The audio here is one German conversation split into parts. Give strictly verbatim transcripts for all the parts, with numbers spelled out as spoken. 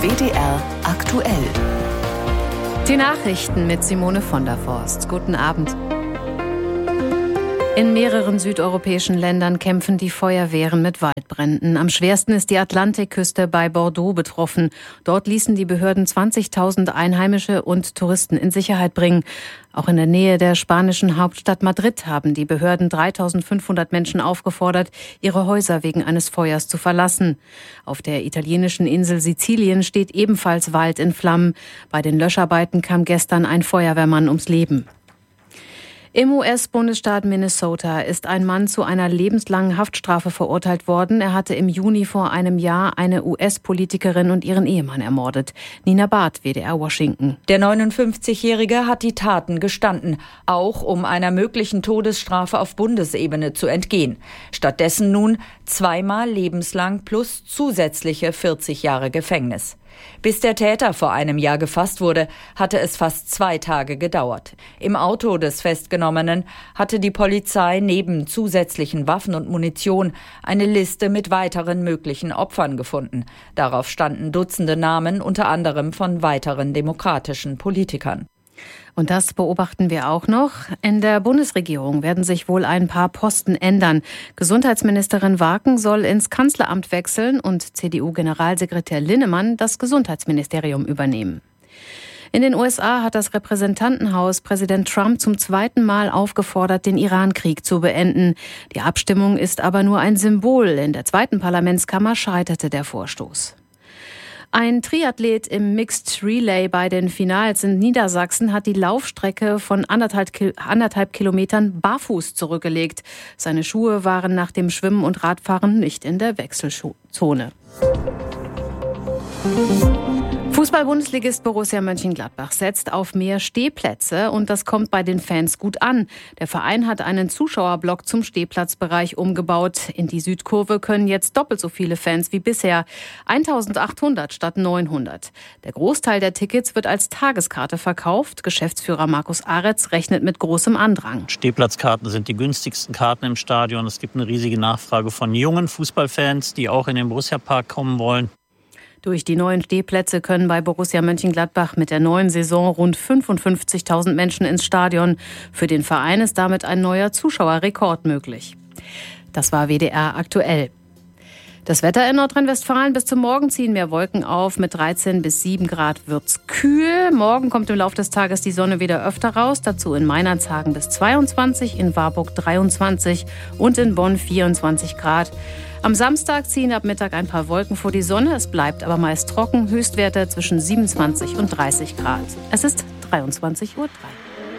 W D R aktuell. Die Nachrichten mit Simone von der Forst. Guten Abend. In mehreren südeuropäischen Ländern kämpfen die Feuerwehren mit Waldbränden. Am schwersten ist die Atlantikküste bei Bordeaux betroffen. Dort ließen die Behörden zwanzigtausend Einheimische und Touristen in Sicherheit bringen. Auch in der Nähe der spanischen Hauptstadt Madrid haben die Behörden dreitausendfünfhundert Menschen aufgefordert, ihre Häuser wegen eines Feuers zu verlassen. Auf der italienischen Insel Sizilien steht ebenfalls Wald in Flammen. Bei den Löscharbeiten kam gestern ein Feuerwehrmann ums Leben. Im U S-Bundesstaat Minnesota ist ein Mann zu einer lebenslangen Haftstrafe verurteilt worden. Er hatte im Juni vor einem Jahr eine U S-Politikerin und ihren Ehemann ermordet. Nina Barth, W D R Washington. Der neunundfünfzigjährige hat die Taten gestanden, auch um einer möglichen Todesstrafe auf Bundesebene zu entgehen. Stattdessen nun zweimal lebenslang plus zusätzliche vierzig Jahre Gefängnis. Bis der Täter vor einem Jahr gefasst wurde, hatte es fast zwei Tage gedauert. Im Auto des Festgenommenen hatte die Polizei neben zusätzlichen Waffen und Munition eine Liste mit weiteren möglichen Opfern gefunden. Darauf standen Dutzende Namen, unter anderem von weiteren demokratischen Politikern. Und das beobachten wir auch noch. In der Bundesregierung werden sich wohl ein paar Posten ändern. Gesundheitsministerin Warken soll ins Kanzleramt wechseln und C D U-Generalsekretär Linnemann das Gesundheitsministerium übernehmen. In den U S A hat das Repräsentantenhaus Präsident Trump zum zweiten Mal aufgefordert, den Iran-Krieg zu beenden. Die Abstimmung ist aber nur ein Symbol. In der zweiten Parlamentskammer scheiterte der Vorstoß. Ein Triathlet im Mixed Relay bei den Finals in Niedersachsen hat die Laufstrecke von anderthalb, anderthalb Kilometern barfuß zurückgelegt. Seine Schuhe waren nach dem Schwimmen und Radfahren nicht in der Wechselzone. Fußball-Bundesligist Borussia Mönchengladbach setzt auf mehr Stehplätze und das kommt bei den Fans gut an. Der Verein hat einen Zuschauerblock zum Stehplatzbereich umgebaut. In die Südkurve können jetzt doppelt so viele Fans wie bisher. eintausendachthundert statt neunhundert. Der Großteil der Tickets wird als Tageskarte verkauft. Geschäftsführer Markus Aretz rechnet mit großem Andrang. Stehplatzkarten sind die günstigsten Karten im Stadion. Es gibt eine riesige Nachfrage von jungen Fußballfans, die auch in den Borussia-Park kommen wollen. Durch die neuen Stehplätze können bei Borussia Mönchengladbach mit der neuen Saison rund fünfundfünfzigtausend Menschen ins Stadion. Für den Verein ist damit ein neuer Zuschauerrekord möglich. Das war W D R aktuell. Das Wetter in Nordrhein-Westfalen: bis zum Morgen ziehen mehr Wolken auf. Mit dreizehn bis sieben Grad wird's kühl. Morgen kommt im Laufe des Tages die Sonne wieder öfter raus. Dazu in Meinerzhagen bis zweiundzwanzig, in Warburg dreiundzwanzig und in Bonn vierundzwanzig Grad. Am Samstag ziehen ab Mittag ein paar Wolken vor die Sonne. Es bleibt aber meist trocken. Höchstwerte zwischen siebenundzwanzig und dreißig Grad. Es ist dreiundzwanzig Uhr drei.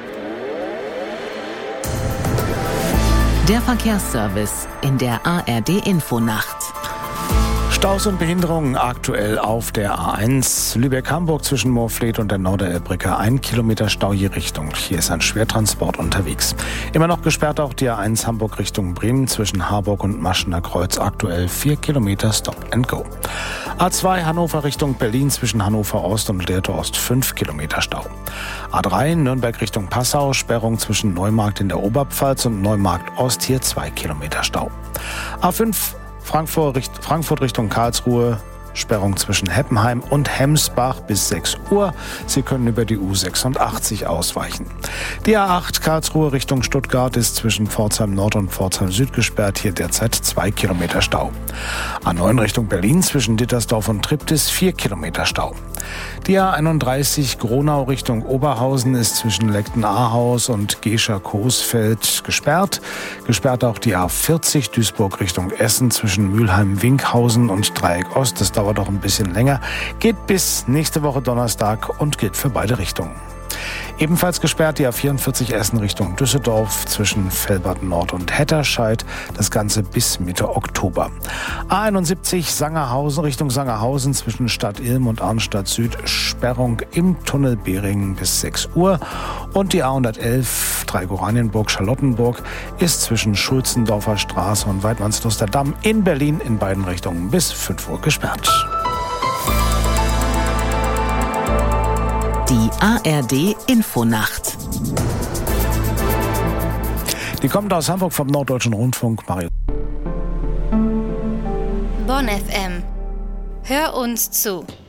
Der Verkehrsservice in der A R D-Infonacht. Staus und Behinderungen aktuell auf der A eins. Lübeck-Hamburg zwischen Moorfleet und der Norderelbbrücke. Ein Kilometer Stau je Richtung. Hier ist ein Schwertransport unterwegs. Immer noch gesperrt auch die A eins Hamburg Richtung Bremen zwischen Harburg und Maschener Kreuz. Aktuell vier Kilometer Stop and Go. A zwei Hannover Richtung Berlin zwischen Hannover Ost und Lehrte Ost. fünf Kilometer Stau. A drei Nürnberg Richtung Passau. Sperrung zwischen Neumarkt in der Oberpfalz und Neumarkt Ost. Hier zwei Kilometer Stau. A fünf Frankfurt, Frankfurt Richtung Karlsruhe, Sperrung zwischen Heppenheim und Hemsbach bis sechs Uhr. Sie können über die U sechsundachtzig ausweichen. Die A acht Karlsruhe Richtung Stuttgart ist zwischen Pforzheim Nord und Pforzheim Süd gesperrt. Hier derzeit zwei Kilometer Stau. A neun Richtung Berlin zwischen Dittersdorf und Triptis vier Kilometer Stau. Die A einunddreißig Gronau Richtung Oberhausen ist zwischen Leckten-Ahaus und Gescher-Coesfeld gesperrt. Gesperrt auch die A vierzig Duisburg Richtung Essen zwischen Mülheim-Winkhausen und Dreieck Ost. Das dauert auch ein bisschen länger. Geht bis nächste Woche Donnerstag und gilt für beide Richtungen. Ebenfalls gesperrt die A vierundvierzig Essen Richtung Düsseldorf zwischen Velbert Nord und Hetterscheid. Das Ganze bis Mitte Oktober. A einundsiebzig Sangerhausen Richtung Sangerhausen zwischen Stadt Ilm und Arnstadt Süd. Sperrung im Tunnel Behringen bis sechs Uhr. Und die A hundertelf Dreigoranienburg-Charlottenburg ist zwischen Schulzendorfer Straße und Weidmannsluster Damm in Berlin in beiden Richtungen bis fünf Uhr gesperrt. Die A R D-Infonacht. Die kommt aus Hamburg vom Norddeutschen Rundfunk. Mario. Bonn F M. Hör uns zu.